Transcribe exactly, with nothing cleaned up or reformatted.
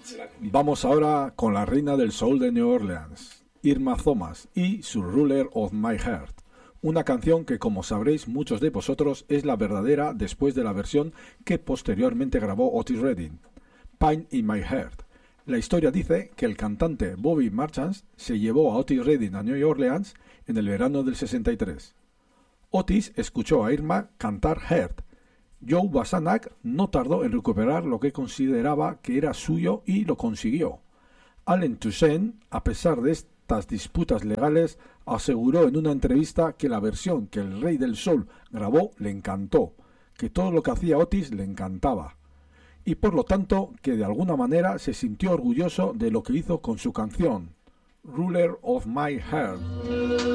Vamos ahora con la reina del soul de New Orleans, Irma Thomas, y su Ruler of My Heart, una canción que, como sabréis muchos de vosotros, es la verdadera después de la versión que posteriormente grabó Otis Redding, Pain in My Heart. La historia dice que el cantante Bobby Marchand se llevó a Otis Redding a New Orleans en el verano del sesenta y tres. Otis escuchó a Irma cantar Heart. Joe Basanak no tardó en recuperar lo que consideraba que era suyo y lo consiguió. Allen Toussaint, a pesar de estas disputas legales, aseguró en una entrevista que la versión que el rey del soul grabó le encantó, que todo lo que hacía Otis le encantaba, y por lo tanto que de alguna manera se sintió orgulloso de lo que hizo con su canción, Ruler of My Heart.